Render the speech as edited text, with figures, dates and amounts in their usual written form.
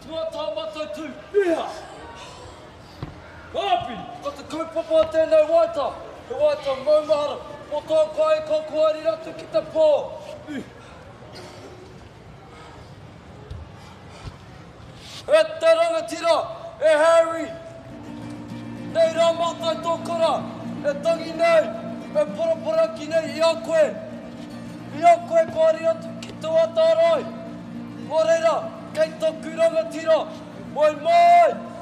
tua tāmata tū. Ia! Api! Ko te kaupapa a tēnei waita. He waita maumahara. O tō kai ko kuari ratu ki te pō. E te rangatira, e Harry. Nei rā mātai tō kora. E tangi nei, e paraparaki nei i a koe. I a koe kuari ratu ki te wata arai. Mō reira, kei tōku rangatira. Moi moi!